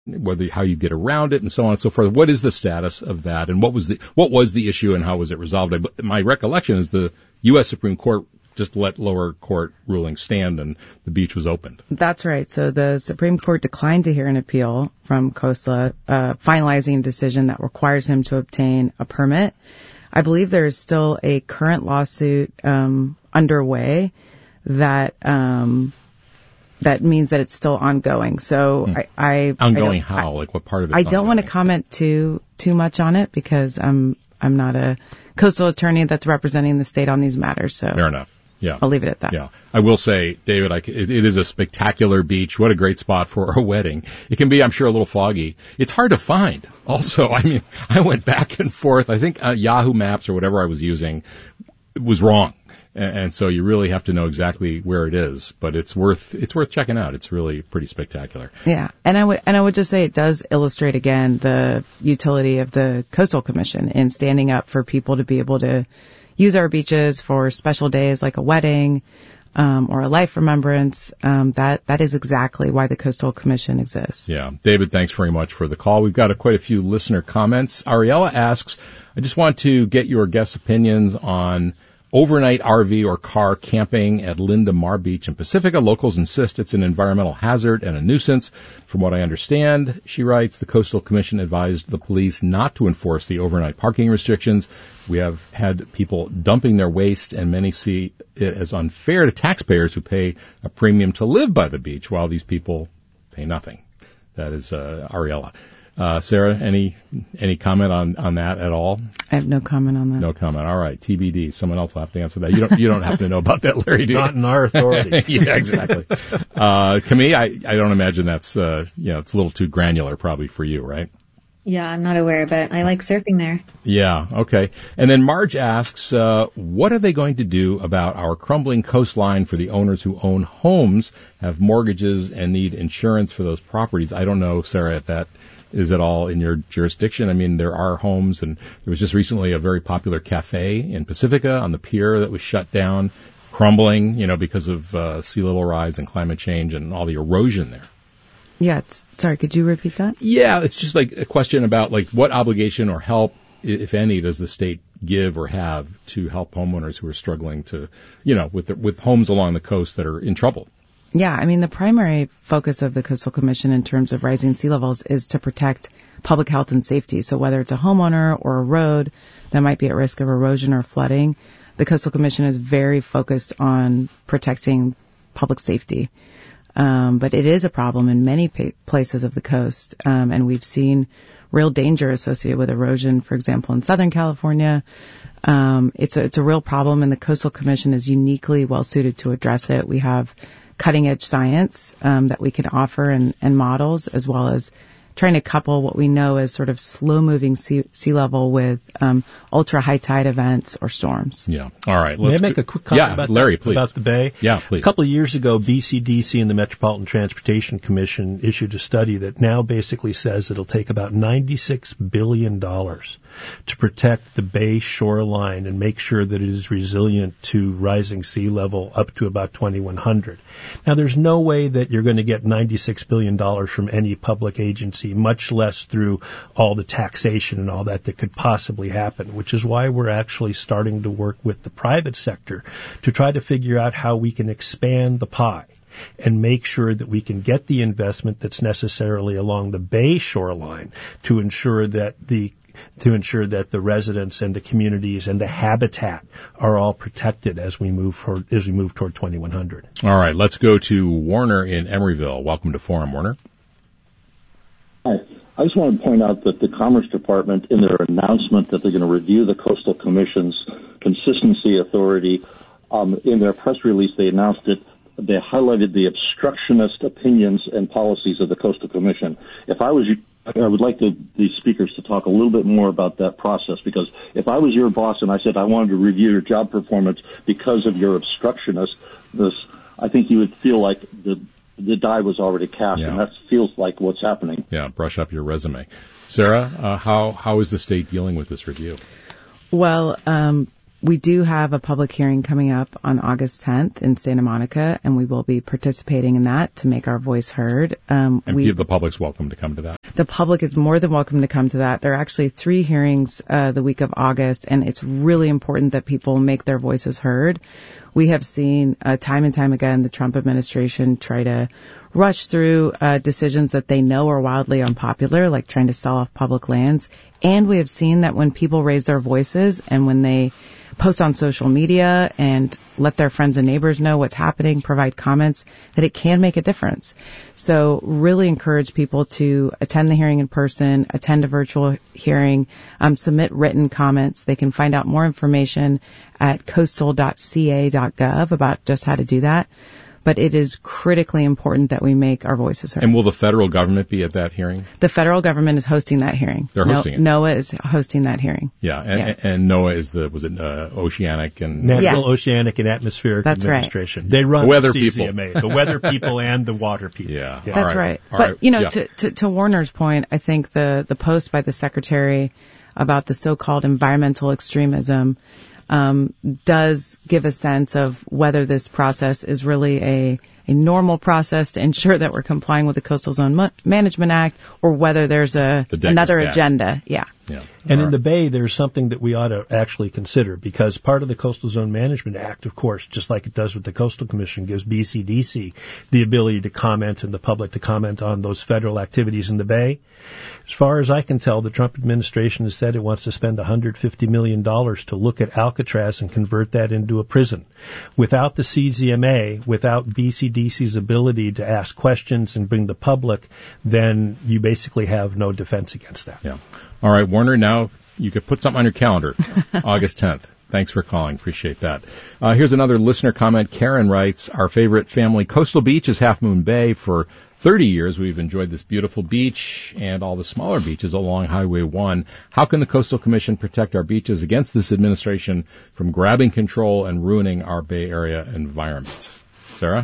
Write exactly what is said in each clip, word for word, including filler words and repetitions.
whether how you get around it and so on and so forth. What is the status of that, and what was the what was the issue, and how was it resolved? My recollection is the U S Supreme Court just let lower court rulings stand, and the beach was opened. That's right. So the Supreme Court declined to hear an appeal from Khosla, uh, finalizing a decision that requires him to obtain a permit. I believe there is still a current lawsuit um, underway that um, that means that it's still ongoing. So hmm. I, I ongoing I how? I, like what part of it? I don't ongoing? want to comment too too much on it because I'm I'm not a coastal attorney that's representing the state on these matters. So fair enough. Yeah. I'll leave it at that. Yeah. I will say, David, I, it, it is a spectacular beach. What a great spot for a wedding. It can be, I'm sure, a little foggy. It's hard to find. Also, I mean, I went back and forth. I think uh, Yahoo Maps or whatever I was using was wrong. And, and so you really have to know exactly where it is. But it's worth, it's worth checking out. It's really pretty spectacular. Yeah. And I would, and I would just say it does illustrate again the utility of the Coastal Commission in standing up for people to be able to use our beaches for special days like a wedding um, or a life remembrance. Um, that that is exactly why the Coastal Commission exists. Yeah. David, thanks very much for the call. We've got a, quite a few listener comments. Ariella asks, I just want to get your guest opinions on overnight R V or car camping at Linda Mar Beach in Pacifica. Locals insist it's an environmental hazard and a nuisance. From what I understand, she writes, the Coastal Commission advised the police not to enforce the overnight parking restrictions. We have had people dumping their waste, and many see it as unfair to taxpayers who pay a premium to live by the beach while these people pay nothing. That is uh, Ariella. Uh, Sarah, any any comment on, on that at all? I have no comment on that. No comment. All right, T B D. Someone else will have to answer that. You don't you don't have to know about that, Larry, do you? Not in our authority. Yeah, exactly. Uh, Camille, I, I don't imagine that's uh, you know, it's a little too granular probably for you, right? Yeah, I'm not aware, but I like surfing there. Yeah, okay. And then Marge asks, uh, what are they going to do about our crumbling coastline for the owners who own homes, have mortgages, and need insurance for those properties? I don't know, Sarah, if that is at all in your jurisdiction. I mean, there are homes, and there was just recently a very popular cafe in Pacifica on the pier that was shut down, crumbling, you know, because of uh, sea level rise and climate change and all the erosion there. Yeah, it's, sorry, could you repeat that? Yeah, it's just like a question about like what obligation or help, if any, does the state give or have to help homeowners who are struggling to, you know, with the, with homes along the coast that are in trouble. Yeah, I mean, the primary focus of the Coastal Commission in terms of rising sea levels is to protect public health and safety. So whether it's a homeowner or a road that might be at risk of erosion or flooding, the Coastal Commission is very focused on protecting public safety. Um, but it is a problem in many pa- places of the coast, um, and we've seen real danger associated with erosion, for example, in Southern California. Um, it's a, it's a real problem, and the Coastal Commission is uniquely well suited to address it. We have cutting edge science um, that we can offer and, and models, as well as trying to couple what we know as sort of slow moving sea, sea level with um, ultra high tide events or storms. Yeah. All right. May I make a quick comment yeah, about, Larry, that, please. about the Bay? Yeah, please. A couple of years ago, B C D C and the Metropolitan Transportation Commission issued a study that now basically says it'll take about ninety-six billion dollars to protect the Bay shoreline and make sure that it is resilient to rising sea level up to about twenty-one hundred. Now, there's no way that you're going to get ninety-six billion dollars from any public agency, much less through all the taxation and all that that could possibly happen, which is why we're actually starting to work with the private sector to try to figure out how we can expand the pie and make sure that we can get the investment that's necessarily along the Bay shoreline to ensure that the to ensure that the residents and the communities and the habitat are all protected as we move toward, as we move toward twenty-one hundred. All right, let's go to Warner in Emeryville. Welcome to Forum, Warner. Hi. I just want to point out that the Commerce Department, in their announcement that they're going to review the Coastal Commission's consistency authority, um, in their press release they announced it. They highlighted the obstructionist opinions and policies of the Coastal Commission. If I was you, I would like the, the speakers to talk a little bit more about that process, because if I was your boss and I said I wanted to review your job performance because of your obstructionist, this, I think you would feel like the the die was already cast, yeah. And that feels like what's happening. Yeah, brush up your resume. Sarah, uh, how how is the state dealing with this review? Well, um, we do have a public hearing coming up on August tenth in Santa Monica, and we will be participating in that to make our voice heard. Um, and we, the public's welcome to come to that. The public is more than welcome to come to that. There are actually three hearings uh, the week of August, and it's really important that people make their voices heard. We have seen uh, time and time again the Trump administration try to rush through uh, decisions that they know are wildly unpopular, like trying to sell off public lands. And we have seen that when people raise their voices and when they post on social media and let their friends and neighbors know what's happening, provide comments, that it can make a difference. So really encourage people to attend the hearing in person, attend a virtual hearing, um, submit written comments. They can find out more information at coastal dot c a dot gov about just how to do that. But it is critically important that we make our voices heard. And will the federal government be at that hearing? The federal government is hosting that hearing. They're hosting no, it. NOAA is hosting that hearing. Yeah, and, yeah. and NOAA is the, was it uh, Oceanic and... Natural, yes. Oceanic, and Atmospheric That's Administration. Right. They run the weather the C Z M A, people. the weather people and the water people. Yeah. yeah. That's All right. right. But, right. you know, yeah. to, to, to Warner's point, I think the, the post by the secretary about the so-called environmental extremism um, does give a sense of whether this process is really a a normal process to ensure that we're complying with the Coastal Zone Mo- Management Act, or whether there's a The another stack. agenda. Yeah. Yeah. And All in right. the Bay, there's something that we ought to actually consider, because part of the Coastal Zone Management Act, of course, just like it does with the Coastal Commission, gives B C D C the ability to comment and the public to comment on those federal activities in the Bay. As far as I can tell, the Trump administration has said it wants to spend one hundred fifty million dollars to look at Alcatraz and convert that into a prison. Without the C Z M A, without B C D C's ability to ask questions and bring the public, then you basically have no defense against that. Yeah. All right, Warner, now you could put something on your calendar, August tenth. Thanks for calling. Appreciate that. Uh, here's another listener comment. Karen writes, our favorite family coastal beach is Half Moon Bay. For thirty years, we've enjoyed this beautiful beach and all the smaller beaches along Highway one. How can the Coastal Commission protect our beaches against this administration from grabbing control and ruining our Bay Area environment? Sarah?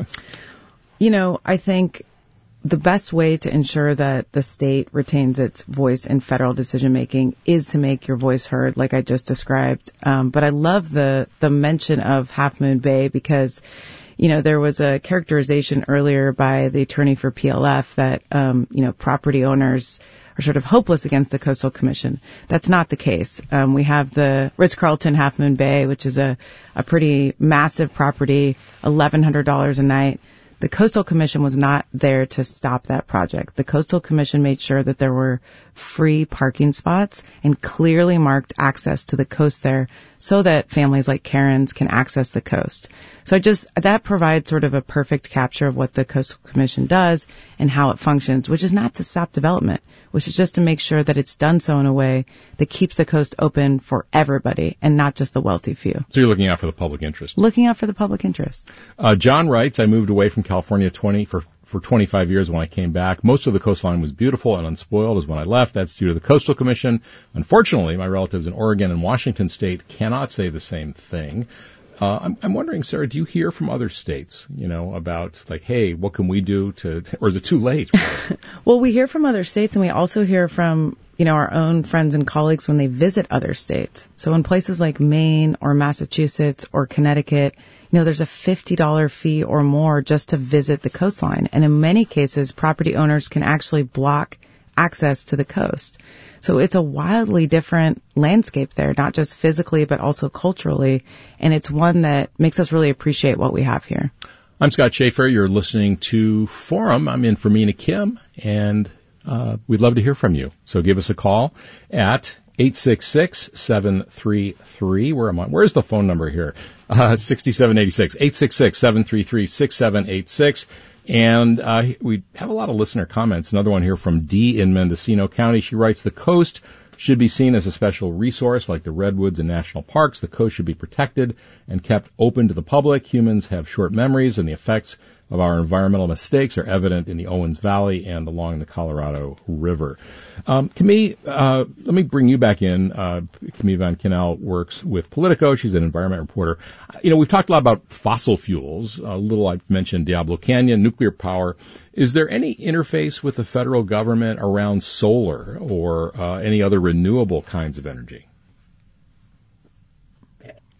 You know, I think the best way to ensure that the state retains its voice in federal decision making is to make your voice heard, like I just described. Um, but I love the the mention of Half Moon Bay, because, you know, there was a characterization earlier by the attorney for P L F that, um, you know, property owners are sort of hopeless against the Coastal Commission. That's not the case. Um, we have the Ritz-Carlton Half Moon Bay, which is a, a pretty massive property, eleven hundred dollars a night. The Coastal Commission was not there to stop that project. The Coastal Commission made sure that there were free parking spots and clearly marked access to the coast there so that families like Karen's can access the coast. So I just, that provides sort of a perfect capture of what the Coastal Commission does and how it functions, which is not to stop development, which is just to make sure that it's done so in a way that keeps the coast open for everybody and not just the wealthy few. So you're looking out for the public interest. Looking out for the public interest. Uh, John writes, I moved away from California twenty for, for twenty-five years. When I came back, most of the coastline was beautiful and unspoiled as when I left. That's due to the Coastal Commission. Unfortunately, my relatives in Oregon and Washington State cannot say the same thing. Uh, I'm, I'm wondering, Sarah, do you hear from other states, you know, about like, hey, what can we do to, or is it too late? Well, we hear from other states, and we also hear from, you know, our own friends and colleagues when they visit other states. So in places like Maine or Massachusetts or Connecticut, you know, there's a fifty dollars fee or more just to visit the coastline. And in many cases, property owners can actually block access to the coast. So it's a wildly different landscape there, not just physically, but also culturally. And it's one that makes us really appreciate what we have here. I'm Scott Schaefer. You're listening to Forum. I'm in for Mina Kim, and uh, we'd love to hear from you. So give us a call at eight six six, seven three three. Where am I? Where's the phone number here? Uh, sixty-seven eighty-six. eight six six, seven three three, six seven eight six. And uh, we have a lot of listener comments. Another one here from Dee in Mendocino County. She writes, the coast should be seen as a special resource like the redwoods and national parks. The coast should be protected and kept open to the public. Humans have short memories, and the effects of our environmental mistakes are evident in the Owens Valley and along the Colorado River. Um, Camille, uh, let me bring you back in. Uh, Camille Van Kennel works with Politico. She's an environment reporter. You know, we've talked a lot about fossil fuels. A little I mentioned Diablo Canyon, nuclear power. Is there any interface with the federal government around solar or uh, any other renewable kinds of energy?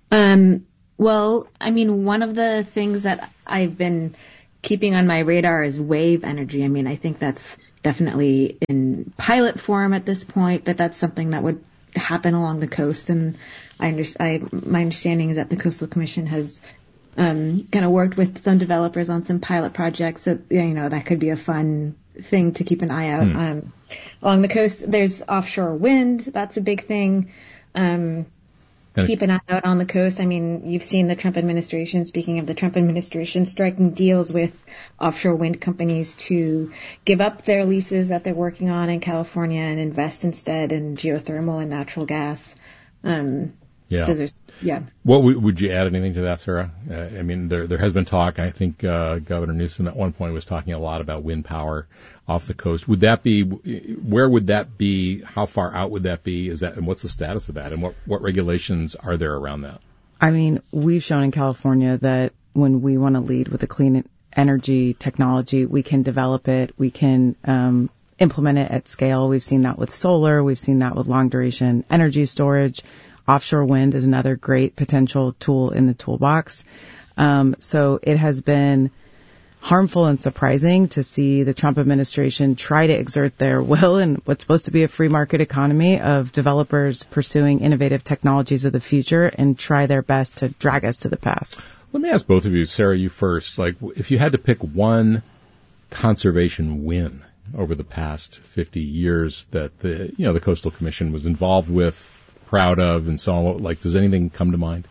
Um, well, I mean, one of the things that I've been keeping on my radar is wave energy. I mean, I think that's definitely in pilot form at this point, but that's something that would happen along the coast. And I, under, I my understanding is that the Coastal Commission has um, kind of worked with some developers on some pilot projects. So, you know, that could be a fun thing to keep an eye out. Mm. Um, along the coast, there's offshore wind. That's a big thing. Um, Keep an eye out on the coast. I mean, you've seen the Trump administration, speaking of the Trump administration, striking deals with offshore wind companies to give up their leases that they're working on in California and invest instead in geothermal and natural gas. Um, yeah. Yeah. What w- would you add anything to that, Sarah? Uh, I mean, there there has been talk. I think uh, Governor Newsom at one point was talking a lot about wind power off the coast. Would that be? Where would that be? How far out would that be? Is that? And what's the status of that? And what what regulations are there around that? I mean, we've shown in California that when we want to lead with a clean energy technology, we can develop it. We can um, implement it at scale. We've seen that with solar. We've seen that with long duration energy storage. Offshore wind is another great potential tool in the toolbox. Um, so it has been harmful and surprising to see the Trump administration try to exert their will in what's supposed to be a free market economy of developers pursuing innovative technologies of the future and try their best to drag us to the past. Let me ask both of you, Sarah, you first. Like, if you had to pick one conservation win over the past fifty years that the, you know, the Coastal Commission was involved with, proud of, and so on, like, does anything come to mind?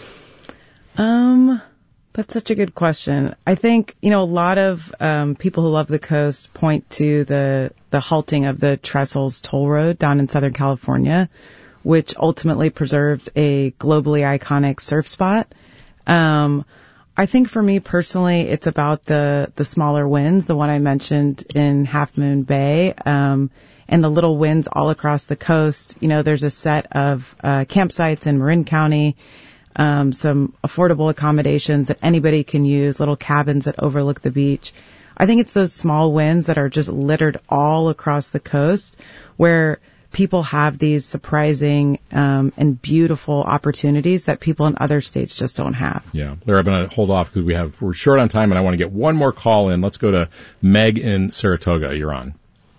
Um, that's such a good question. I think, you know, a lot of um, people who love the coast point to the the halting of the Trestles Toll Road down in Southern California, which ultimately preserved a globally iconic surf spot. Um, I think for me personally, it's about the the smaller wins, the one I mentioned in Half Moon Bay. Um, and the little wins all across the coast. You know, there's a set of uh, campsites in Marin County, um, some affordable accommodations that anybody can use, little cabins that overlook the beach. I think it's those small wins that are just littered all across the coast where people have these surprising um, and beautiful opportunities that people in other states just don't have. Yeah. Larry, I'm going to hold off because we have, we're short on time and I want to get one more call in. Let's go to Meg in Saratoga. You're on.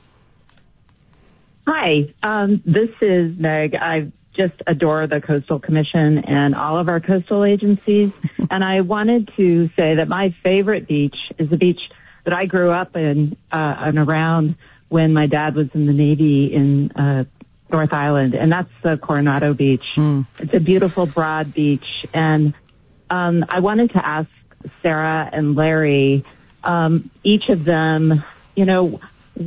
Hi, um, this is Meg. I just adore the Coastal Commission and all of our coastal agencies. And I wanted to say that my favorite beach is the beach that I grew up in uh, and around when my dad was in the Navy in uh, North Island, and that's the Coronado Beach. Mm. It's a beautiful, broad beach. And um, I wanted to ask Sarah and Larry, um, each of them, you know,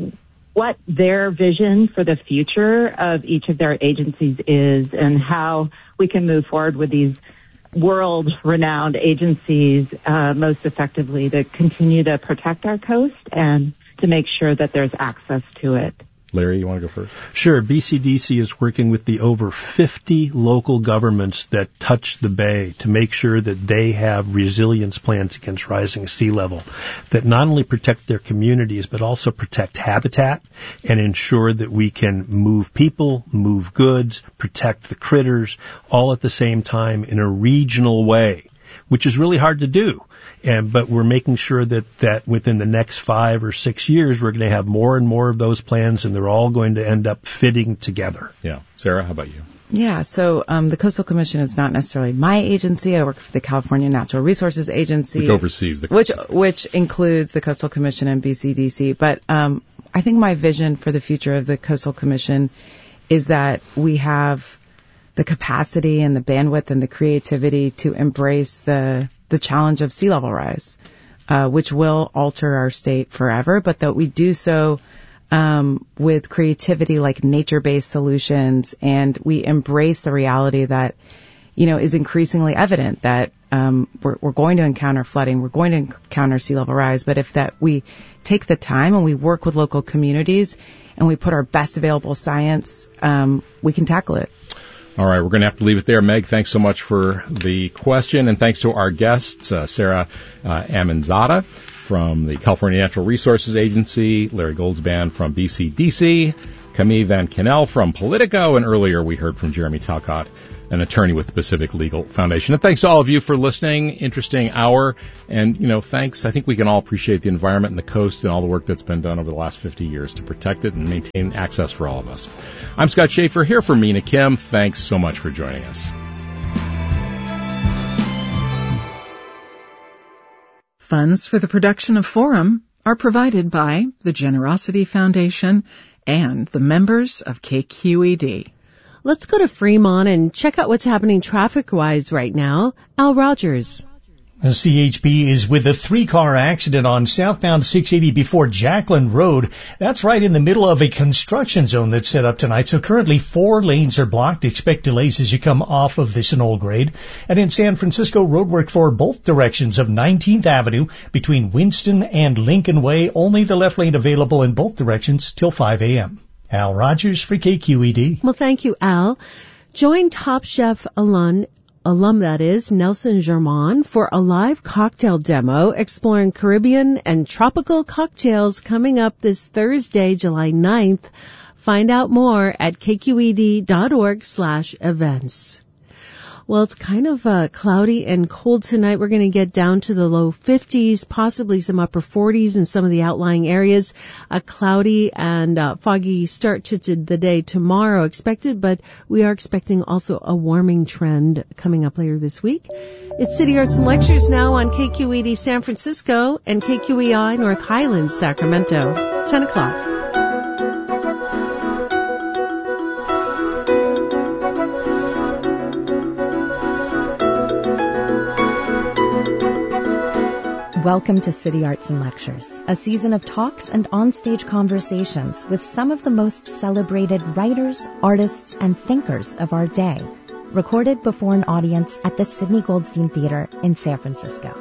what their vision for the future of each of their agencies is and how we can move forward with these world-renowned agencies uh, most effectively to continue to protect our coast and to make sure that there's access to it. Larry, you want to go first? Sure. B C D C is working with the over fifty local governments that touch the bay to make sure that they have resilience plans against rising sea level that not only protect their communities but also protect habitat and ensure that we can move people, move goods, protect the critters, all at the same time in a regional way, which is really hard to do. And, but we're making sure that, that within the next five or six years, we're going to have more and more of those plans, and they're all going to end up fitting together. Yeah. Sarah, how about you? Yeah, so um, the Coastal Commission is not necessarily my agency. I work for the California Natural Resources Agency. Which oversees the Which, which includes the Coastal Commission and B C D C. But um, I think my vision for the future of the Coastal Commission is that we have the capacity and the bandwidth and the creativity to embrace the the challenge of sea level rise, uh, which will alter our state forever, but that we do so um, with creativity like nature-based solutions, and we embrace the reality that, you know, is increasingly evident that um, we're, we're going to encounter flooding, we're going to encounter sea level rise, but if that we take the time and we work with local communities and we put our best available science, um, we can tackle it. All right, we're going to have to leave it there. Meg, thanks so much for the question, and thanks to our guests, uh, Sarah uh, Amanzada from the California Natural Resources Agency, Larry Goldsban from B C D C, Camille Van Canel from Politico, and earlier we heard from Jeremy Talcott an attorney with the Pacific Legal Foundation. And thanks to all of you for listening. Interesting hour. And, you know, thanks. I think we can all appreciate the environment and the coast and all the work that's been done over the last fifty years to protect it and maintain access for all of us. I'm Scott Schaefer here for Mina Kim. Thanks so much for joining us. Funds for the production of Forum are provided by the Generosity Foundation and the members of K Q E D. Let's go to Fremont and check out what's happening traffic-wise right now. Al Rogers. The C H P is with a three-car accident on southbound six eighty before Jacqueline Road. That's right in the middle of a construction zone that's set up tonight. So currently four lanes are blocked. Expect delays as you come off of this in Old Grade. And in San Francisco, roadwork for both directions of nineteenth Avenue between Winston and Lincoln Way. Only the left lane available in both directions till five a.m. Al Rogers for K Q E D. Well, thank you, Al. Join Top Chef alum alum that is, Nelson Germain, for a live cocktail demo exploring Caribbean and tropical cocktails coming up this Thursday, July ninth. Find out more at kqed.org slash events. Well, it's kind of uh, cloudy and cold tonight. We're going to get down to the low fifties, possibly some upper forties in some of the outlying areas. A cloudy and uh, foggy start to, to the day tomorrow expected, but we are expecting also a warming trend coming up later this week. It's City Arts and Lectures now on K Q E D San Francisco and K Q E I North Highlands, Sacramento. ten o'clock. Welcome to City Arts and Lectures, a season of talks and onstage conversations with some of the most celebrated writers, artists, and thinkers of our day, recorded before an audience at the Sidney Goldstein Theater in San Francisco.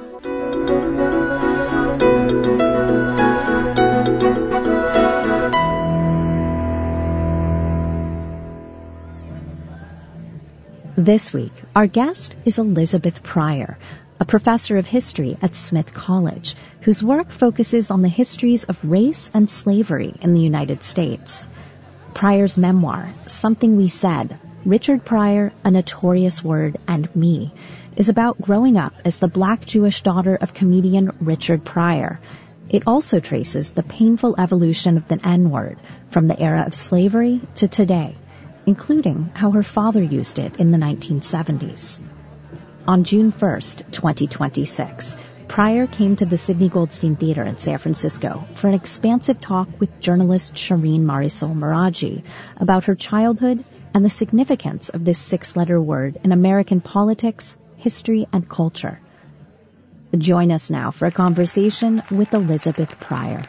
This week, our guest is Elizabeth Pryor, a professor of history at Smith College, whose work focuses on the histories of race and slavery in the United States. Pryor's memoir, Something We Said, Richard Pryor, A Notorious Word, and Me, is about growing up as the black Jewish daughter of comedian Richard Pryor. It also traces the painful evolution of the N-word from the era of slavery to today, including how her father used it in the nineteen seventies. On June first, twenty twenty-six, Pryor came to the Sidney Goldstein Theater in San Francisco for an expansive talk with journalist Shireen Marisol Meraji about her childhood and the significance of this six-letter word in American politics, history, and culture. Join us now for a conversation with Elizabeth Pryor.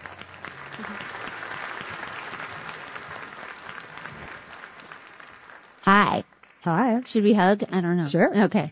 Hi. Hi. Should we hug? I don't know. Sure. Okay.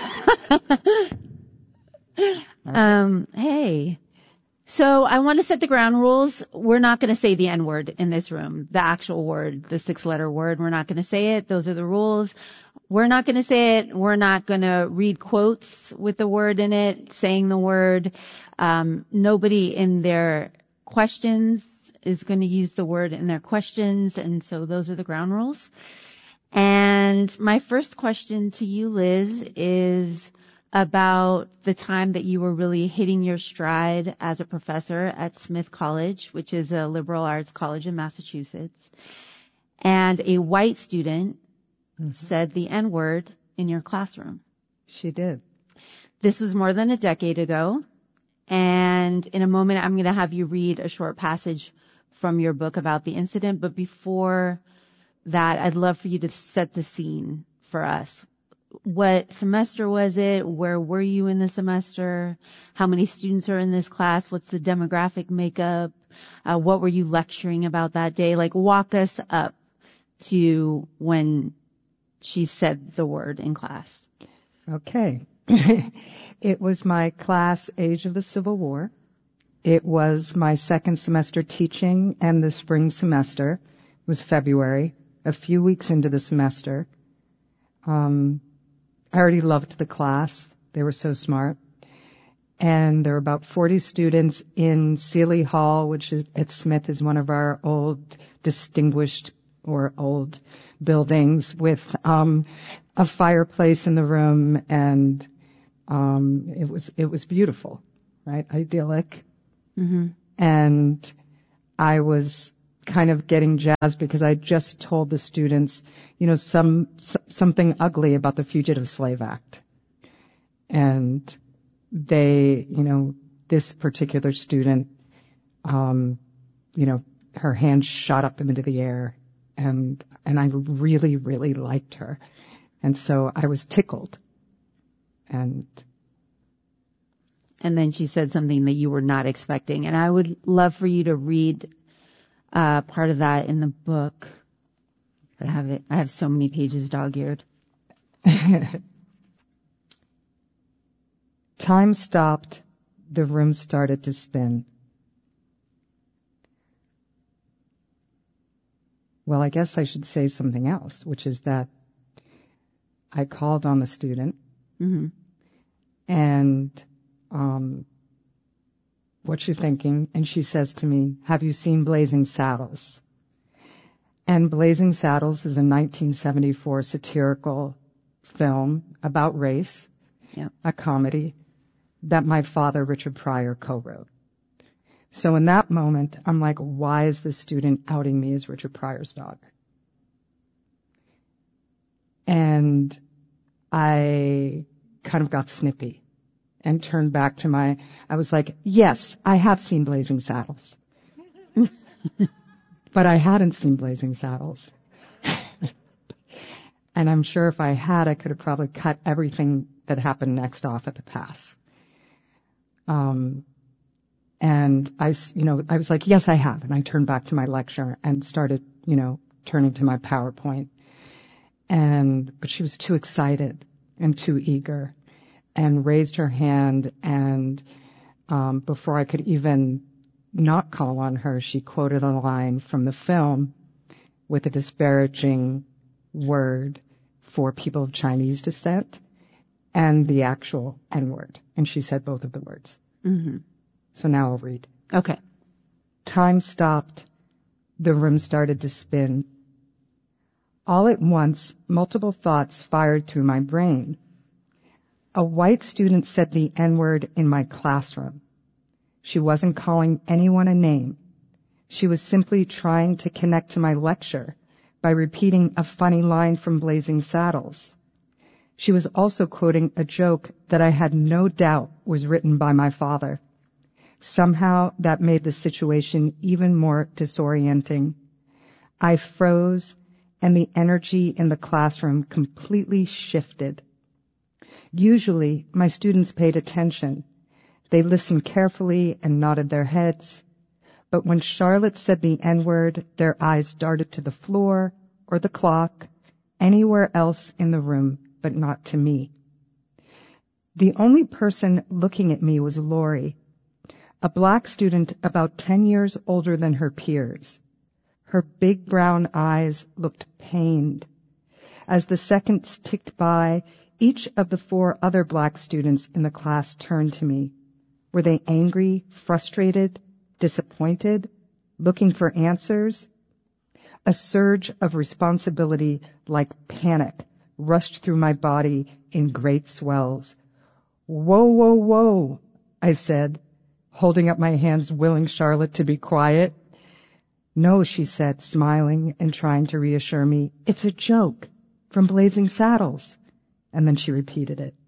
um, hey. So I want to set the ground rules. We're not going to say the N-word in this room, the actual word, the six-letter word. We're not going to say it. Those are the rules. We're not going to say it. We're not going to read quotes with the word in it, saying the word. Um, nobody in their questions is going to use the word in their questions, and so those are the ground rules. And my first question to you, Liz, is about the time that you were really hitting your stride as a professor at Smith College, which is a liberal arts college in Massachusetts. And a white student mm-hmm. said the N-word in your classroom. She did. This was more than a decade ago. And in a moment, I'm going to have you read a short passage from your book about the incident. But before that, I'd love for you to set the scene for us. What semester was it? Where were you in the semester? How many students are in this class? What's the demographic makeup? Uh, what were you lecturing about that day? Like, walk us up to when she said the word in class. Okay. It was my class, Age of the Civil War. It was my second semester teaching and the spring semester. It was February. A few weeks into the semester. Um, I already loved the class. They were so smart. And there were about forty students in Seeley Hall, which is at Smith is one of our old distinguished or old buildings with um, a fireplace in the room, and um, it was it was beautiful, right? Idyllic. Mm-hmm. And I was kind of getting jazzed because I just told the students, you know, some something ugly about the Fugitive Slave Act, and they, you know, this particular student, um, you know, her hand shot up into the air, and and I really, really liked her. And so I was tickled. And and then she said something that you were not expecting. And I would love for you to read uh, part of that in the book. I have it. I have so many pages dog-eared. Time stopped. The room started to spin. Well, I guess I should say something else, which is that I called on the student, mm-hmm. and um, what's you thinking? And she says to me, have you seen Blazing Saddles? And Blazing Saddles is a nineteen seventy-four satirical film about race, yeah. a comedy that my father, Richard Pryor, co-wrote. So in that moment, I'm like, why is this student outing me as Richard Pryor's daughter? And I kind of got snippy and turned back to my, I was like, yes, I have seen Blazing Saddles. But I hadn't seen Blazing Saddles. And I'm sure if I had, I could have probably cut everything that happened next off at the pass. Um, and I, you know, I was like, yes, I have. And I turned back to my lecture and started, you know, turning to my PowerPoint. And, but she was too excited and too eager and raised her hand. And, um, before I could even not call on her, she quoted a line from the film with a disparaging word for people of Chinese descent and the actual N-word. And she said both of the words. Mm-hmm. So now I'll read. Okay. Time stopped. The room started to spin. All at once, multiple thoughts fired through my brain. A white student said the N-word in my classroom. She wasn't calling anyone a name. She was simply trying to connect to my lecture by repeating a funny line from Blazing Saddles. She was also quoting a joke that I had no doubt was written by my father. Somehow that made the situation even more disorienting. I froze, and the energy in the classroom completely shifted. Usually, my students paid attention. They listened carefully and nodded their heads. But when Charlotte said the N-word, their eyes darted to the floor or the clock, anywhere else in the room, but not to me. The only person looking at me was Lori, a black student about ten years older than her peers. Her big brown eyes looked pained. As the seconds ticked by, each of the four other black students in the class turned to me. Were they angry, frustrated, disappointed, looking for answers? A surge of responsibility like panic rushed through my body in great swells. Whoa, whoa, whoa, I said, holding up my hands, willing Charlotte to be quiet. No, she said, smiling and trying to reassure me. It's a joke from Blazing Saddles. And then she repeated it.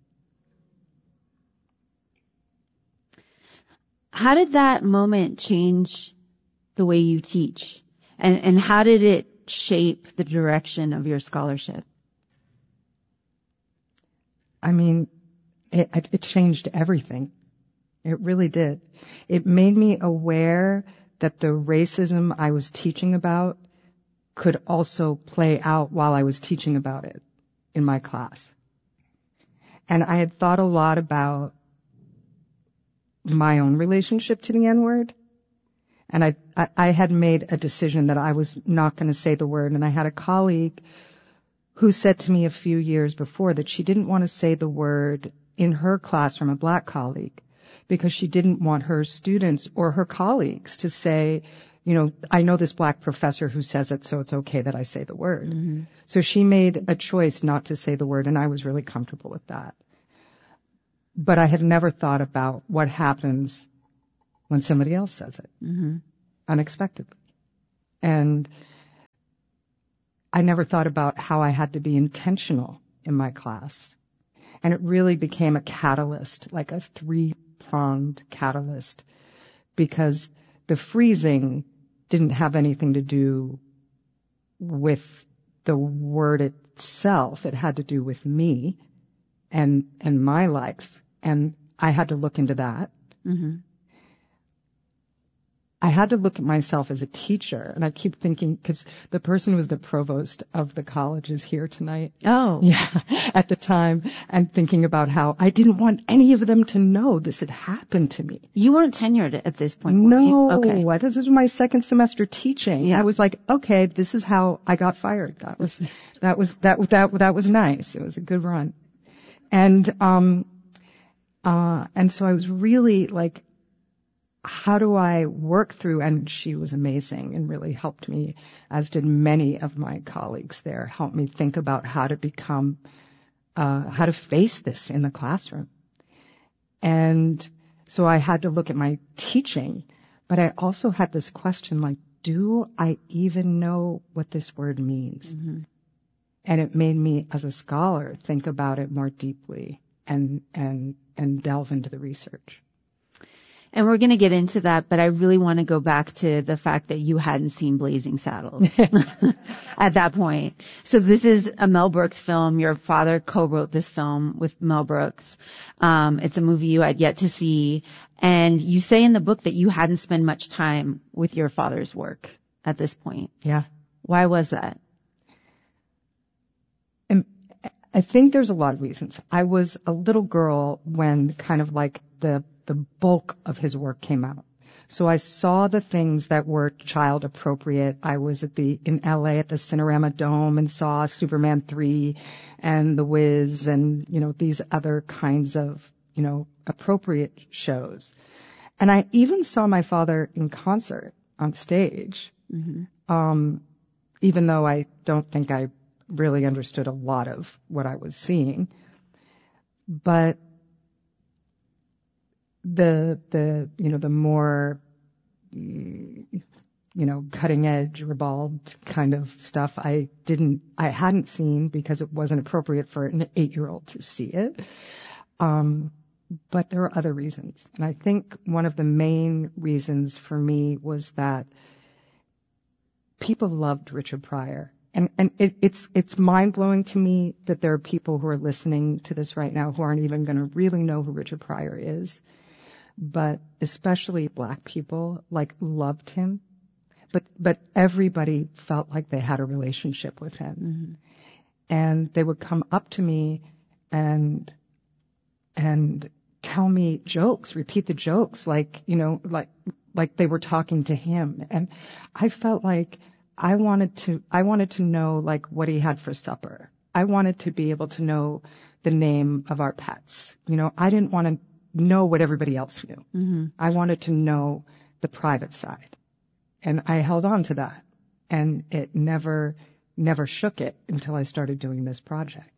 How did that moment change the way you teach? And, and how did it shape the direction of your scholarship? I mean, it, it changed everything. It really did. It made me aware that the racism I was teaching about could also play out while I was teaching about it in my class. And I had thought a lot about my own relationship to the N-word. And I, I, I had made a decision that I was not going to say the word. And I had a colleague who said to me a few years before that she didn't want to say the word in her classroom, a black colleague, because she didn't want her students or her colleagues to say, you know, I know this black professor who says it, so it's okay that I say the word. Mm-hmm. So she made a choice not to say the word, and I was really comfortable with that. But I had never thought about what happens when somebody else says it mm-hmm. unexpectedly. And I never thought about how I had to be intentional in my class. And it really became a catalyst, like a three-pronged catalyst, because the freezing didn't have anything to do with the word itself. It had to do with me and and my life. And I had to look into that. Mm-hmm. I had to look at myself as a teacher, and I keep thinking, because the person who was the provost of the college is here tonight. Oh. Yeah, at the time, and thinking about how I didn't want any of them to know this had happened to me. You weren't tenured at this point, were No, you? Okay. This was my second semester teaching. Yeah. I was like, okay, this is how I got fired. That was, that was, that, that, that was nice. It was a good run. And, um, uh, and so I was really like, how do I work through, and she was amazing and really helped me, as did many of my colleagues there, helped me think about how to become, uh, how to face this in the classroom. And so I had to look at my teaching, but I also had this question like, do I even know what this word means? Mm-hmm. And it made me, as a scholar, think about it more deeply and, and, and delve into the research. And we're going to get into that, but I really want to go back to the fact that you hadn't seen Blazing Saddles at that point. So this is a Mel Brooks film. Your father co-wrote this film with Mel Brooks. Um, it's a movie you had yet to see. And you say in the book that you hadn't spent much time with your father's work at this point. Yeah. Why was that? And I think there's a lot of reasons. I was a little girl when kind of like the the bulk of his work came out. So I saw the things that were child appropriate. I was at the, in L A at the Cinerama Dome and saw Superman three and The Wiz and, you know, these other kinds of, you know, appropriate shows. And I even saw my father in concert on stage. Mm-hmm. Um, even though I don't think I really understood a lot of what I was seeing. But the, the, you know, the more, you know, cutting edge, ribald kind of stuff I didn't, I hadn't seen because it wasn't appropriate for an eight-year-old to see it. Um, but there were other reasons. And I think one of the main reasons for me was that people loved Richard Pryor. And, and it, it's, it's mind-blowing to me that there are people who are listening to this right now who aren't even going to really know who Richard Pryor is. But especially black people, like, loved him. But, but everybody felt like they had a relationship with him. Mm-hmm. And they would come up to me and, and tell me jokes, repeat the jokes, like, you know, like, like they were talking to him. And I felt like I wanted to, I wanted to know, like, what he had for supper. I wanted to be able to know the name of our pets. You know, I didn't want to know what everybody else knew. Mm-hmm. I wanted to know the private side. And I held on to that. And it never, never shook it until I started doing this project.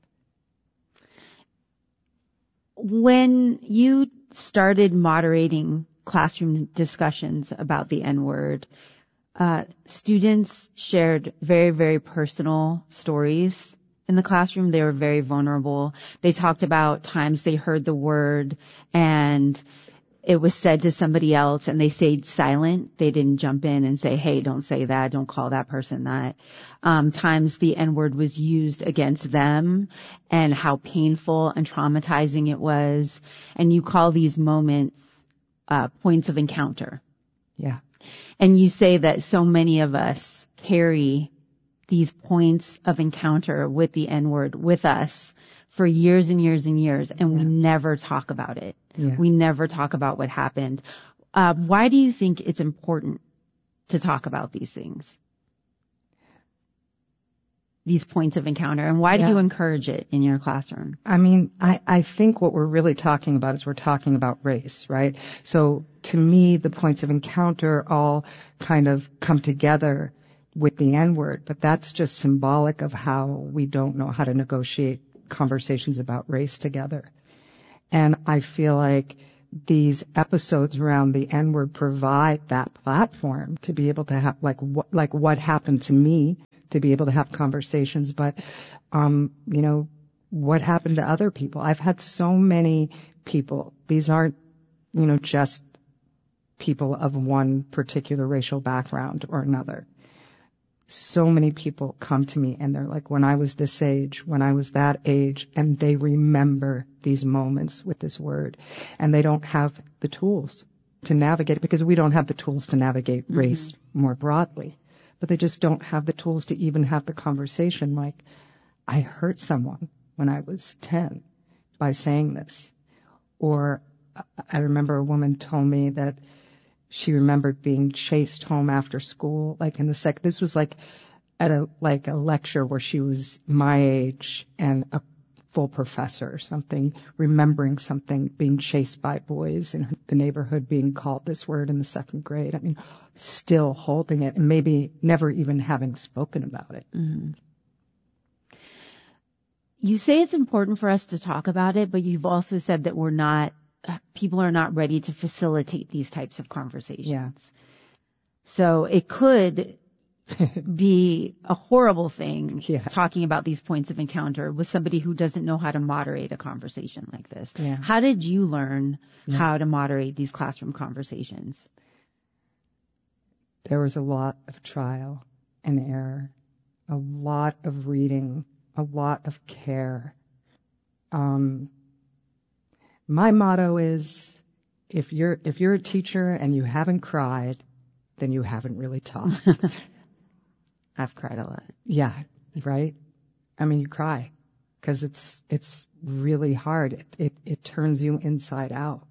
When you started moderating classroom discussions about the N-word, uh, students shared very, very personal stories in the classroom. They were very vulnerable. They talked about times they heard the word and it was said to somebody else and they stayed silent. They didn't jump in and say, hey, don't say that. Don't call that person that. Um, times the N-word was used against them and how painful and traumatizing it was. And you call these moments uh, points of encounter. Yeah. And you say that so many of us carry these points of encounter with the N-word with us for years and years and years, and yeah. we never talk about it. Yeah. We never talk about what happened. Uh, why do you think it's important to talk about these things? these points of encounter, and why do Yeah. you encourage it in your classroom? I mean, I, I think what we're really talking about is we're talking about race, right? So to me, the points of encounter all kind of come together with the N-word, but that's just symbolic of how we don't know how to negotiate conversations about race together. And I feel like these episodes around the N-word provide that platform to be able to have, like, what, like what happened to me, to be able to have conversations, but, um, you know, what happened to other people. I've had so many people. These aren't, you know, just people of one particular racial background or another. So many people come to me and they're like, when I was this age, when I was that age, and they remember these moments with this word, and they don't have the tools to navigate it, because we don't have the tools to navigate Mm-hmm. race more broadly. But they just don't have the tools to even have the conversation like, I hurt someone when I was ten by saying this. Or I remember a woman told me that she remembered being chased home after school, like in the sec, this was like at a, like a lecture where she was my age and a full professor or something, remembering something, being chased by boys in the neighborhood, being called this word in the second grade. I mean, still holding it and maybe never even having spoken about it. Mm-hmm. You say it's important for us to talk about it, but you've also said that we're not, people are not ready to facilitate these types of conversations. Yeah. So it could be a horrible thing Yeah. talking about these points of encounter with somebody who doesn't know how to moderate a conversation like this. Yeah. How did you learn Yeah. how to moderate these classroom conversations? There was a lot of trial and error, a lot of reading, a lot of care. Um, my motto is, if you're, if you're a teacher and you haven't cried, then you haven't really taught. I've cried a lot. Yeah, right? I mean, you cry because it's, it's really hard. It, it, it turns you inside out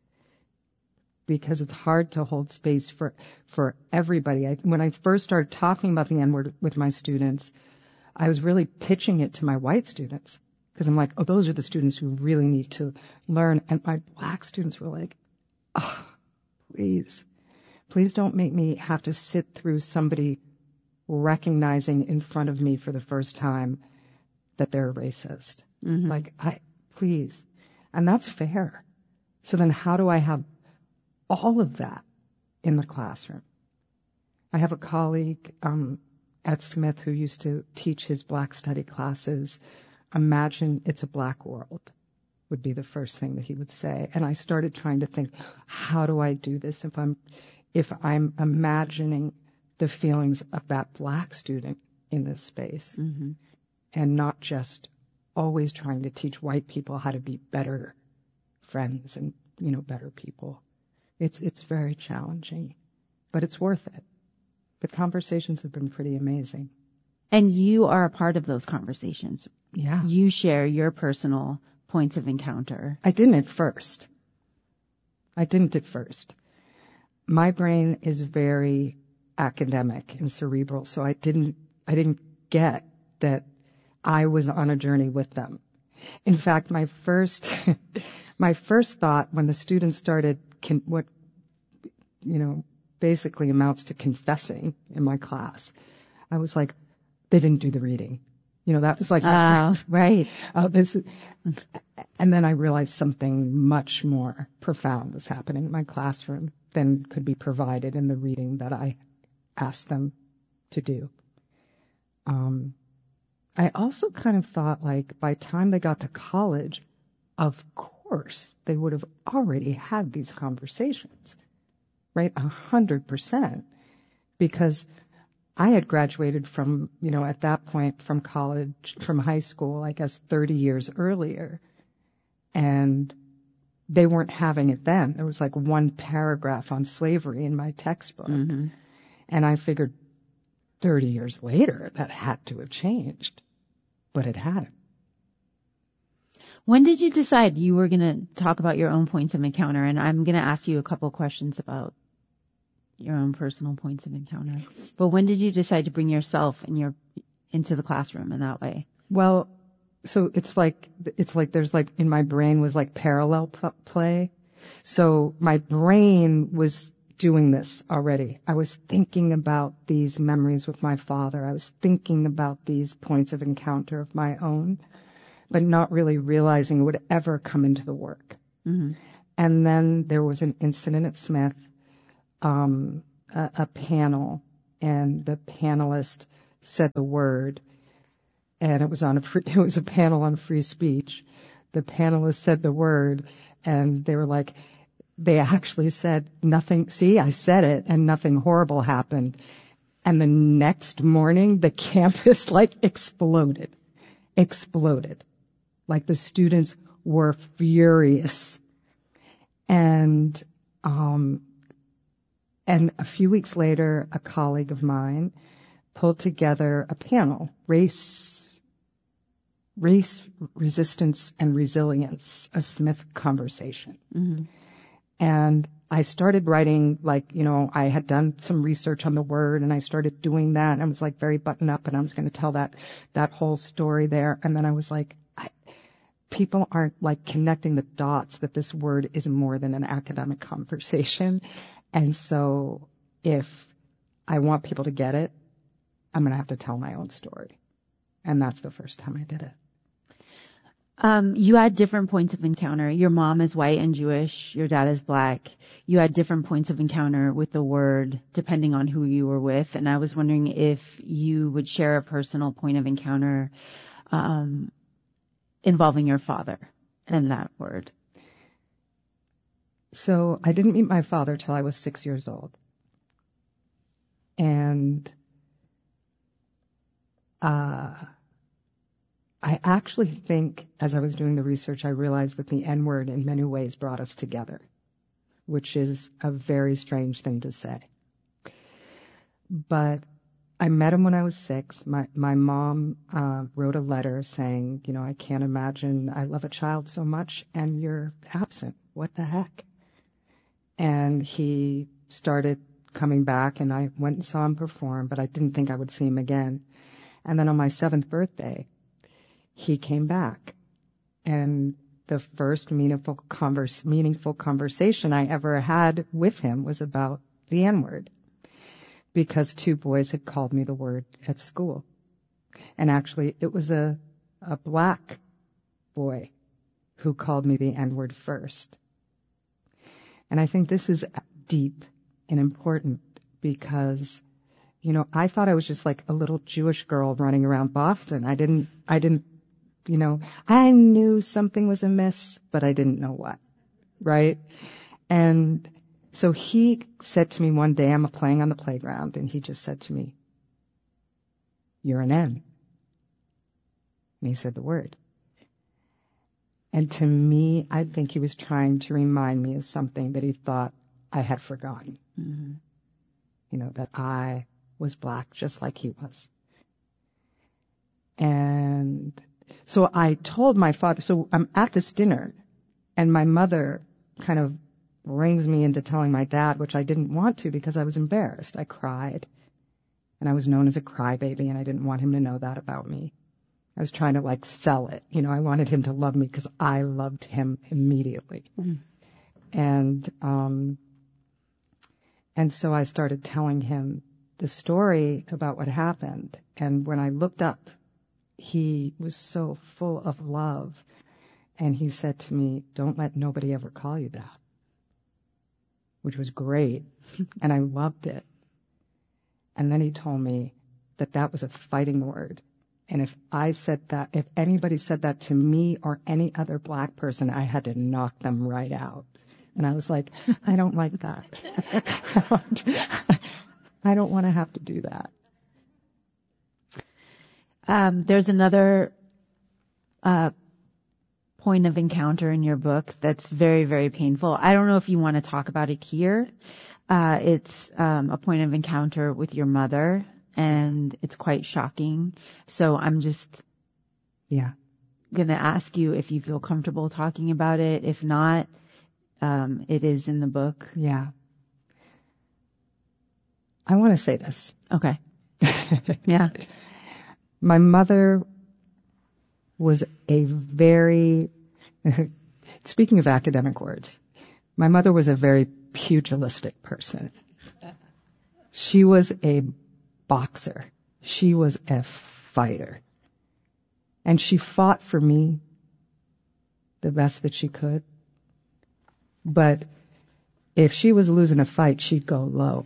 because it's hard to hold space for, for everybody. I, when I first started talking about the N-word with my students, I was really pitching it to my white students because I'm like, oh, those are the students who really need to learn. And my black students were like, oh, please, please don't make me have to sit through somebody recognizing in front of me for the first time that they're a racist. Mm-hmm. Like, I, please. And that's fair. So then how do I have all of that in the classroom? I have a colleague, um, at Smith who used to teach his black study classes. Imagine it's a black world would be the first thing that he would say. And I started trying to think, how do I do this if I'm, if I'm imagining the feelings of that black student in this space, mm-hmm. and not just always trying to teach white people how to be better friends and, you know, better people. It's, it's very challenging, but it's worth it. The conversations have been pretty amazing. And you are a part of those conversations. Yeah. You share your personal points of encounter. I didn't at first. I didn't at first. My brain is very academic and cerebral, so I didn't, I didn't get that I was on a journey with them. In fact, my first, my first thought when the students started con- what, you know, basically amounts to confessing in my class, I was like, they didn't do the reading. You know, that was like, uh, right. Oh, this is, and then I realized something much more profound was happening in my classroom than could be provided in the reading that I asked them to do. Um, I also kind of thought, like, by the time they got to college, of course, they would have already had these conversations, right? A hundred percent. Because I had graduated from, you know, at that point from college, from high school, I guess thirty years earlier. And they weren't having it then. There was like one paragraph on slavery in my textbook. Mm-hmm. And I figured thirty years later that had to have changed. But it hadn't. When did you decide you were going to talk about your own points of encounter? And I'm going to ask you a couple questions about your own personal points of encounter. But when did you decide to bring yourself and your into the classroom in that way? Well, so it's like, it's like there's like, in my brain was like parallel p- play. So my brain was doing this already. I was thinking about these memories with my father. I was thinking about these points of encounter of my own, but not really realizing it would ever come into the work. Mm-hmm. And then there was an incident at Smith, um, a, a panel, and the panelist said the word, and it was on a free, it was a panel on free speech. The panelist said the word, and they were like, they actually said nothing. See, I said it, and nothing horrible happened. And the next morning, the campus like exploded, exploded. Like the students were furious. And, um, and a few weeks later, a colleague of mine pulled together a panel, race, race, resistance, and resilience, a Smith conversation. Mm-hmm. And I started writing, like, you know, I had done some research on the word, and I started doing that, and I was like very buttoned up, and I was going to tell that, that whole story there. And then I was like, I, people aren't like connecting the dots that this word is more than an academic conversation. And so if I want people to get it, I'm going to have to tell my own story. And that's the first time I did it. Um, you had different points of encounter. Your mom is white and Jewish. Your dad is black. You had different points of encounter with the word depending on who you were with. And I was wondering if you would share a personal point of encounter, um, involving your father and that word. So I didn't meet my father till I was six years old. And, uh, I actually think as I was doing the research, I realized that the N-word in many ways brought us together, which is a very strange thing to say. But I met him when I was six. My, my mom, uh, wrote a letter saying, you know, I can't imagine I love a child so much and you're absent. What the heck? And he started coming back and I went and saw him perform, but I didn't think I would see him again. And then on my seventh birthday, he came back. And the first meaningful, converse, meaningful conversation I ever had with him was about the N-word, because two boys had called me the word at school. And actually, it was a, a black boy who called me the N-word first. And I think this is deep and important because, you know, I thought I was just like a little Jewish girl running around Boston. I didn't, I didn't, you know, I knew something was amiss, but I didn't know what, right? And so he said to me one day, I'm playing on the playground, and he just said to me, you're an N. And he said the word. And to me, I think he was trying to remind me of something that he thought I had forgotten. Mm-hmm. You know, that I was black just like he was. And so I told my father, so I'm at this dinner, and my mother kind of brings me into telling my dad, which I didn't want to because I was embarrassed. I cried, and I was known as a crybaby, and I didn't want him to know that about me. I was trying to like sell it. You know, I wanted him to love me because I loved him immediately. Mm-hmm. And, um, and so I started telling him the story about what happened. And when I looked up, he was so full of love. And he said to me, don't let nobody ever call you that, which was great. And I loved it. And then he told me that that was a fighting word. And if I said that, if anybody said that to me or any other black person, I had to knock them right out. And I was like, I don't like that. I don't want to have to do that. Um, there's another uh, point of encounter in your book that's very, very painful. I don't know if you want to talk about it here. Uh, it's um, a point of encounter with your mother. And it's quite shocking. So I'm just yeah going to ask you if you feel comfortable talking about it. If not, um, it is in the book. Yeah. I want to say this. Okay. Yeah. My mother was a very, speaking of academic words, my mother was a very pugilistic person. She was a boxer. She was a fighter. And she fought for me the best that she could. But if she was losing a fight, she'd go low.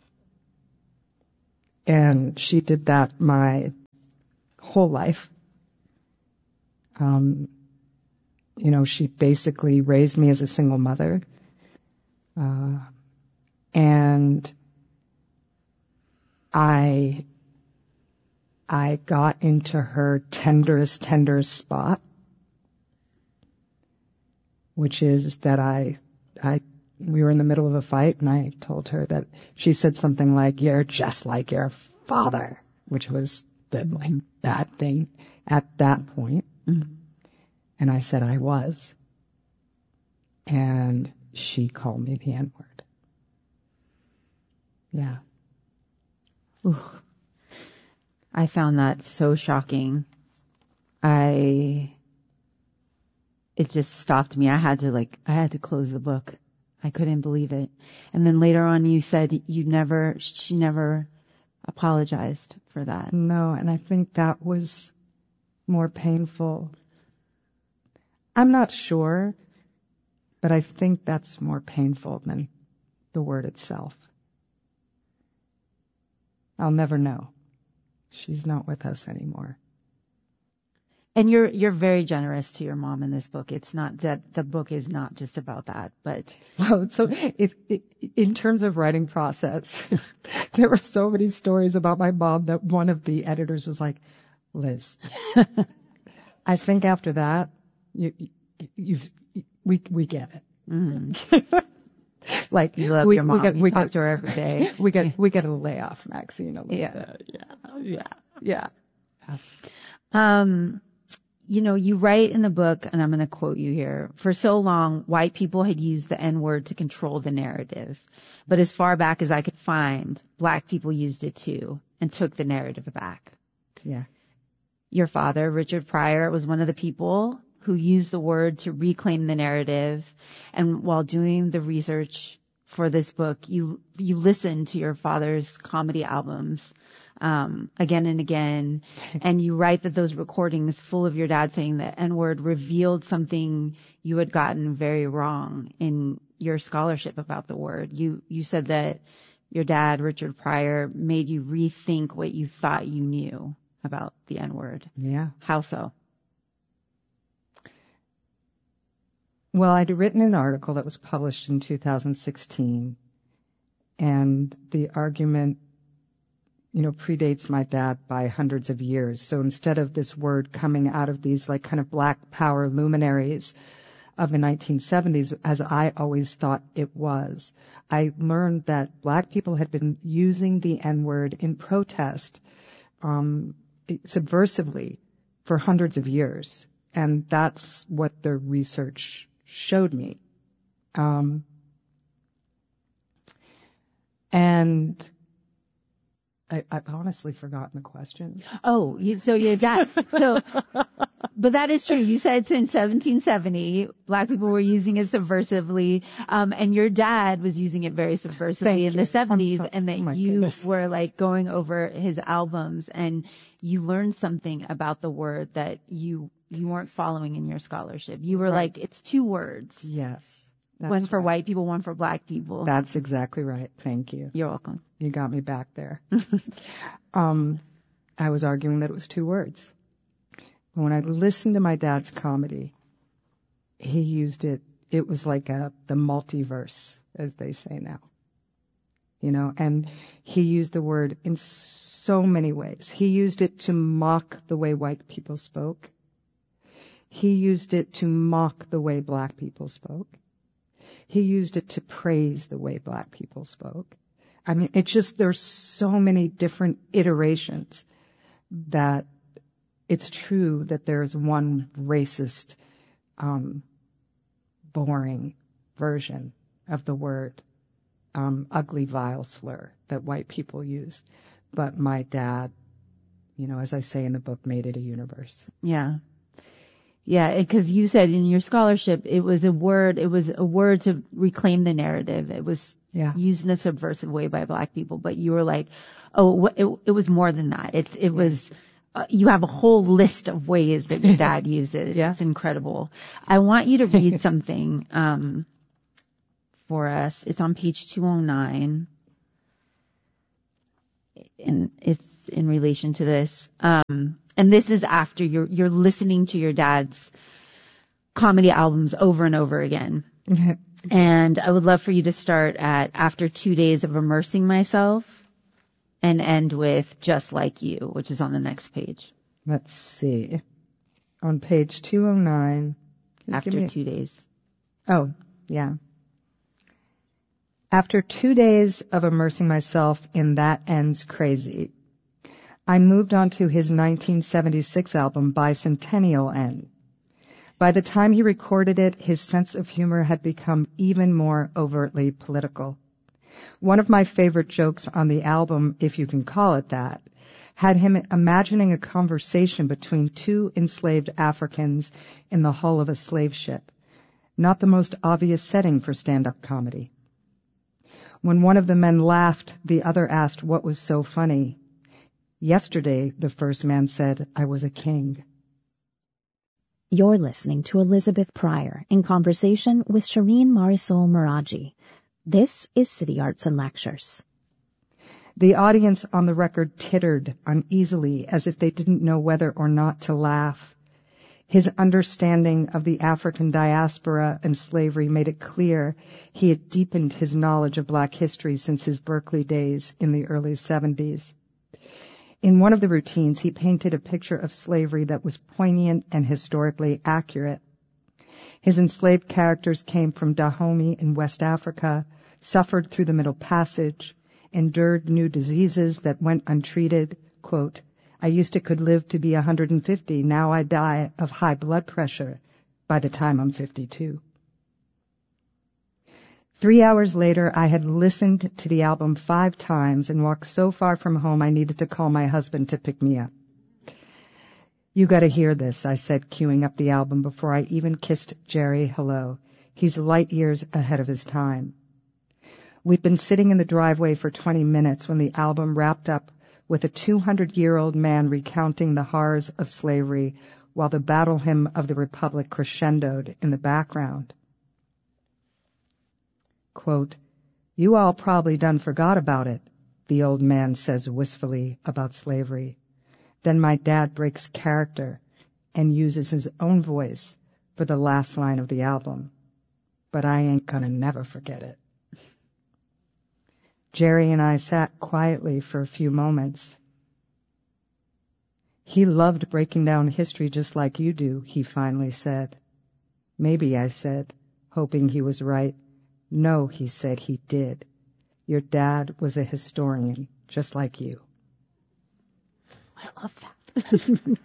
And she did that my whole life. Um, you know, she basically raised me as a single mother. Uh, and I, I got into her tenderest, tenderest spot, which is that I, I, we were in the middle of a fight and I told her that she said something like, "You're just like your father," which was the like bad thing at that point. Mm-hmm. And I said I was. And she called me the N-word. Yeah. Ooh. I found that so shocking. I, it just stopped me. I had to like, I had to close the book. I couldn't believe it. And then later on you said you never, she never apologized for that. No, and I think that was more painful. I'm not sure, but I think that's more painful than the word itself. I'll never know. She's not with us anymore. And you're you're very generous to your mom in this book. It's not that the book is not just about that, but well, so it, it, in terms of writing process, there were so many stories about my mom that one of the editors was like, "Liz, I think after that, you, you, we we get it." Mm. Like you love we, your mom. We get, you we talk get, to her every day. We get we get a layoff, Maxine. A little yeah. bit. yeah, yeah, yeah. Um. You know, you write in the book, and I'm going to quote you here, "For so long, white people had used the N-word to control the narrative. But as far back as I could find, black people used it too and took the narrative back." Yeah. Your father, Richard Pryor, was one of the people who used the word to reclaim the narrative. And while doing the research for this book, you you listened to your father's comedy albums um, again and again, and you write that those recordings full of your dad saying the N-word revealed something you had gotten very wrong in your scholarship about the word. You you said that your dad, Richard Pryor, made you rethink what you thought you knew about the N-word. Yeah. How so? Well, I'd written an article that was published in two thousand sixteen, and the argument, you know, predates my dad by hundreds of years. So instead of this word coming out of these like kind of black power luminaries of the nineteen seventies, as I always thought it was, I learned that black people had been using the N-word in protest um, subversively for hundreds of years. And that's what the research showed me. Um, and I, I've honestly forgotten the question. Oh, you, so your dad, so, but that is true. You said since seventeen seventy, black people were using it subversively, um, and your dad was using it very subversively Thank in you. the seventies, so, and that oh you goodness. were like going over his albums, and you learned something about the word that you you weren't following in your scholarship. You were Right. like, it's two words. Yes. One for right. white people, one for black people. That's exactly right. Thank you. You're welcome. You got me back there. um, I was arguing that it was two words. When I listened to my dad's comedy, he used it, it was like a, the multiverse, as they say now. You know, and he used the word in so many ways. He used it to mock the way white people spoke. He used it to mock the way black people spoke. He used it to praise the way black people spoke. I mean, it's just, there's so many different iterations that it's true that there's one racist, um, boring version of the word, um, ugly, vile slur that white people use. But my dad you know, as I say in the book, made it a universe. Yeah. Yeah, because you said in your scholarship, it was a word, it was a word to reclaim the narrative. It was yeah. used in a subversive way by Black people, but you were like, oh, it, it was more than that. It's, it yeah. was, uh, you have a whole list of ways that your dad used it. yeah. It's incredible. I want you to read something, um, for us. It's on page two oh nine. And it's in relation to this. Um, and this is after you're, you're listening to your dad's comedy albums over and over again. And I would love for you to start at after two days of immersing myself and end with just like you, which is on the next page. Let's see. On page two oh nine. After me... two days. Oh, yeah. After two days of immersing myself in That Ends Crazy, I moved on to his nineteen seventy-six album Bicentennial End. By the time he recorded it, his sense of humor had become even more overtly political. One of my favorite jokes on the album, if you can call it that, had him imagining a conversation between two enslaved Africans in the hull of a slave ship. Not the most obvious setting for stand-up comedy. When one of the men laughed, the other asked what was so funny. Yesterday, the first man said, I was a king. You're listening to Elizabeth Pryor in conversation with Shireen Marisol Meraji. This is City Arts and Lectures. The audience on the record tittered uneasily as if they didn't know whether or not to laugh. His understanding of the African diaspora and slavery made it clear he had deepened his knowledge of Black history since his Berkeley days in the early seventies. In one of the routines, he painted a picture of slavery that was poignant and historically accurate. His enslaved characters came from Dahomey in West Africa, suffered through the Middle Passage, endured new diseases that went untreated. Quote, I used to could live to be one hundred fifty. Now I die of high blood pressure by the time I'm fifty-two. Three hours later, I had listened to the album five times and walked so far from home I needed to call my husband to pick me up. You gotta hear this, I said, queuing up the album before I even kissed Jerry hello. He's light years ahead of his time. We'd been sitting in the driveway for twenty minutes when the album wrapped up with a two hundred year old man recounting the horrors of slavery while the battle hymn of the Republic crescendoed in the background. Quote, you all probably done forgot about it, the old man says wistfully about slavery. Then my dad breaks character and uses his own voice for the last line of the album. But I ain't gonna never forget it. Jerry and I sat quietly for a few moments. He loved breaking down history just like you do, he finally said. Maybe, I said, hoping he was right. No, he said, he did. Your dad was a historian, just like you. I love that.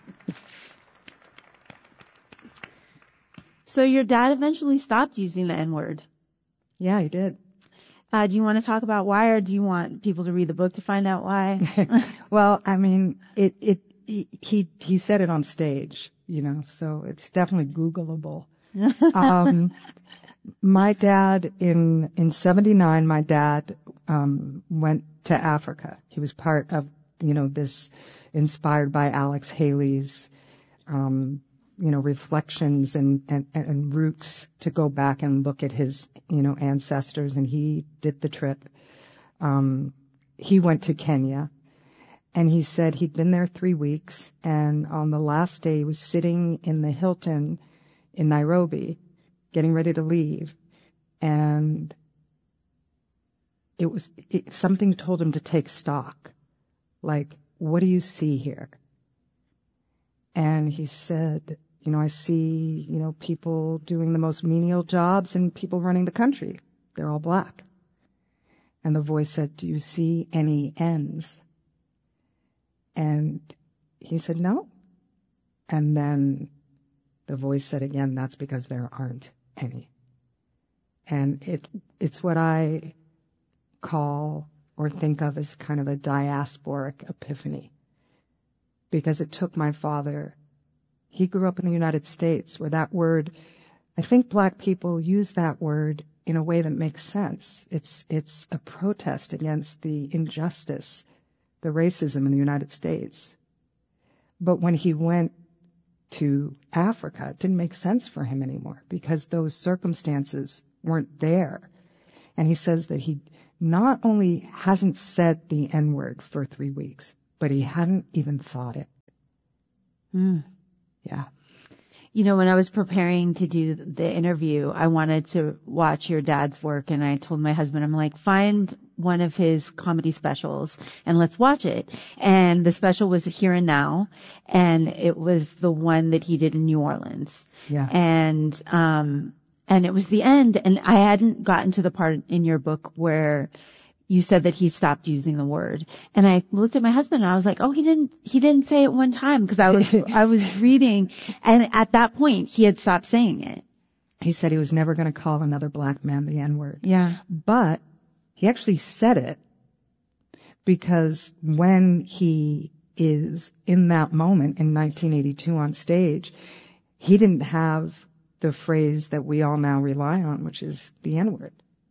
So your dad eventually stopped using the N-word. Yeah, he did. Uh, do you want to talk about why, or do you want people to read the book to find out why? Well, I mean, it, it, he, he said it on stage, you know, so it's definitely Googleable. um, my dad in, in seventy-nine, my dad, um, went to Africa. He was part of, you know, this inspired by Alex Haley's, um, you know, reflections and, and, and roots to go back and look at his, you know, ancestors, and he did the trip. Um, he went to Kenya, and he said he'd been there three weeks, and on the last day he was sitting in the Hilton in Nairobi, getting ready to leave, and it was, it, something told him to take stock. Like, what do you see here? And he said, you know, I see, you know, people doing the most menial jobs and people running the country. They're all black. And the voice said, do you see any ends? And he said, no. And then the voice said again, that's because there aren't any. And it it's what I call or think of as kind of a diasporic epiphany. because it took my father. He grew up in the United States where that word, I think black people use that word in a way that makes sense. It's, it's a protest against the injustice, the racism in the United States. But when he went to Africa, it didn't make sense for him anymore because those circumstances weren't there. And he says that he not only hasn't said the N-word for three weeks, but he hadn't even thought it. Mm. Yeah. You know, when I was preparing to do the interview, I wanted to watch your dad's work, and I told my husband, I'm like, find one of his comedy specials and let's watch it. And the special was Here and Now, and it was the one that he did in New Orleans. Yeah. And, um, and it was the end, and I hadn't gotten to the part in your book where you said that he stopped using the word. And I looked at my husband and I was like, oh, he didn't, he didn't say it one time because I was, I was reading, and at that point he had stopped saying it. He said he was never going to call another black man the N-word. Yeah. But he actually said it because when he is in that moment in nineteen eighty-two on stage, he didn't have the phrase that we all now rely on, which is the N-word.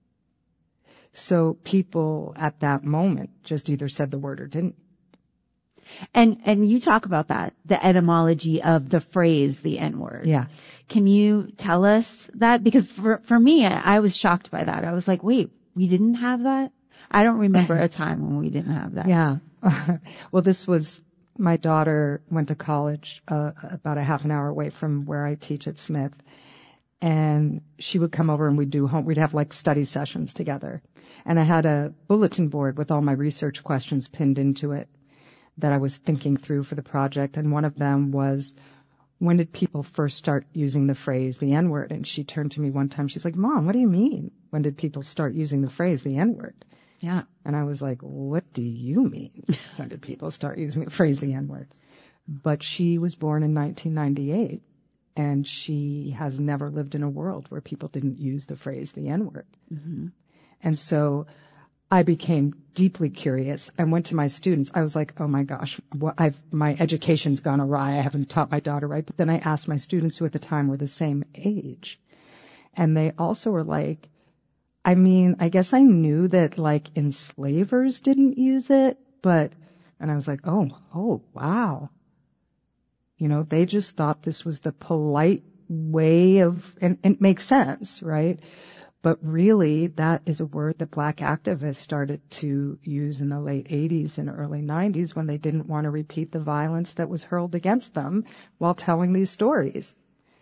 So people at that moment just either said the word or didn't. And, and you talk about that, the etymology of the phrase, the N-word. Yeah. Can you tell us that? Because for, for me, I, I was shocked by that. I was like, wait, we didn't have that? I don't remember a time when we didn't have that. Yeah. Well, this was, my daughter went to college, uh, about a half an hour away from where I teach at Smith. And she would come over and we'd do home, we'd have like study sessions together. And I had a bulletin board with all my research questions pinned into it that I was thinking through for the project. And one of them was, when did people first start using the phrase, the N-word? And she turned to me one time, she's like, Mom, what do you mean? When did people start using the phrase, the N-word? Yeah. And I was like, what do you mean? When did people start using the phrase, the N-word? But she was born in nineteen ninety-eight. And she has never lived in a world where people didn't use the phrase, the N-word. Mm-hmm. And so I became deeply curious. I went to my students. I was like, oh my gosh, what I've, my education's gone awry. I haven't taught my daughter right. But then I asked my students who at the time were the same age. And they also were like, I mean, I guess I knew that like enslavers didn't use it, but, and I was like, oh, oh, wow. You know, they just thought this was the polite way of, and, and it makes sense, right? But really, that is a word that black activists started to use in the late eighties and early nineties when they didn't want to repeat the violence that was hurled against them while telling these stories.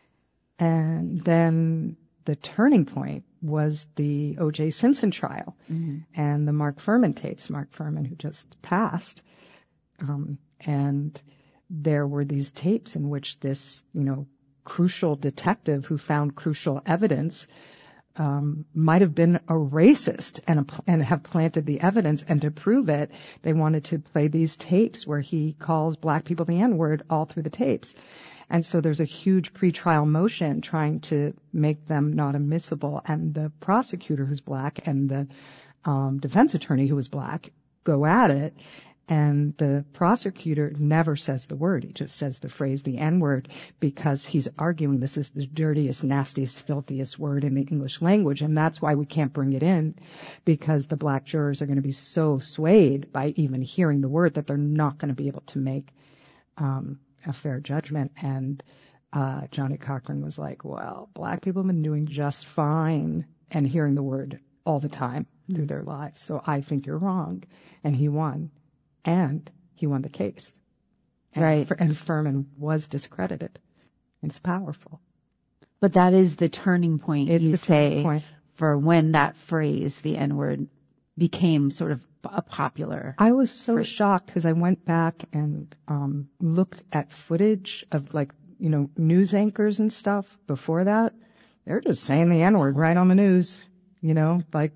And then the turning point was the O J Simpson trial, mm-hmm. and the Mark Furman tapes, Mark Furman, who just passed. Um, and there were these tapes in which this, you know, crucial detective who found crucial evidence um might have been a racist and a, and have planted the evidence. And to prove it, they wanted to play these tapes where he calls black people the N-word all through the tapes. And so there's a huge pretrial motion trying to make them not admissible. And the prosecutor, who's black, and the um defense attorney, who was black, go at it. And the prosecutor never says the word. He just says the phrase, the N-word, because he's arguing this is the dirtiest, nastiest, filthiest word in the English language. And that's why we can't bring it in, because the black jurors are going to be so swayed by even hearing the word that they're not going to be able to make um a fair judgment. And uh Johnny Cochran was like, well, black people have been doing just fine and hearing the word all the time mm-hmm. through their lives. So I think you're wrong. And he won. And he won the case. And, right. And Furman was discredited. It's powerful. But that is the turning point, it's you say, point. for when that phrase, the N-word, became sort of a popular. I was so phrase. shocked because I went back and um looked at footage of, like, you know, news anchors and stuff before that. They're just saying the N-word right on the news, you know, like,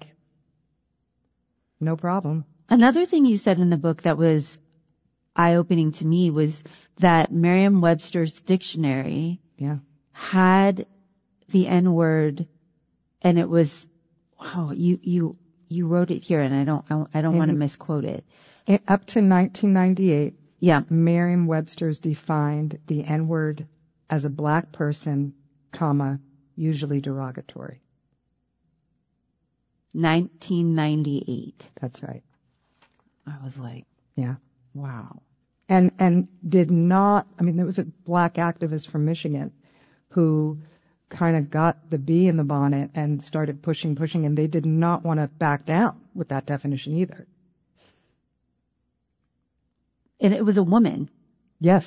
no problem. Another thing you said in the book that was eye-opening to me was that Merriam-Webster's dictionary yeah. had the N-word, and it was, oh, you, you, you wrote it here, and I don't, I don't want to misquote it. it. Up to nineteen ninety-eight, Yeah. Merriam-Webster's defined the N-word as a black person, comma, usually derogatory. nineteen ninety-eight. That's right. I was like, yeah. Wow. And, and did not, I mean, there was a black activist from Michigan who kind of got the bee in the bonnet and started pushing, pushing, and they did not want to back down with that definition either. And it was a woman. Yes.